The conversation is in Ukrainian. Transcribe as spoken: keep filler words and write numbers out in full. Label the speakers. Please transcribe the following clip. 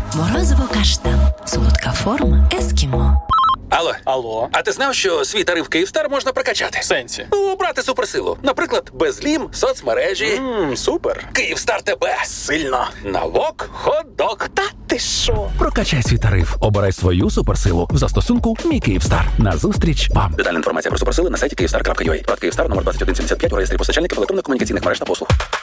Speaker 1: Морозиво каштан. Солодка форма ескімо.
Speaker 2: Алло.
Speaker 3: Алло.
Speaker 2: А ти знав, що свій тариф Київстар можна прокачати?
Speaker 3: В сенсі?
Speaker 2: Ну, обрати суперсилу. Наприклад, безлім, соцмережі.
Speaker 3: Ммм, супер.
Speaker 2: Київстар тебе.
Speaker 3: Сильно.
Speaker 2: Навок, хот-дог.
Speaker 3: Та ти що?
Speaker 4: Прокачай свій тариф. Обирай свою суперсилу в застосунку «Мій Київстар». Назустріч вам.
Speaker 2: Детальна інформація про суперсили на сайті київстар крапка ю а. Парад Київстар, номер двадцять один сімдесят п'ять у реєстрі постачальників електронних комунікаційних мереж та послуг.